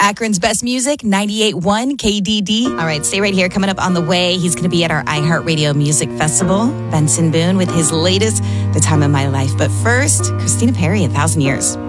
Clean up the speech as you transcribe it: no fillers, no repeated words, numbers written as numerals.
Akron's best music, 98.1 KDD. All right, stay right here. Coming up on the way, he's going to be at our iHeartRadio Music Festival. Benson Boone with his latest, The Time of My Life. But first, Christina Perri, 1,000 Years.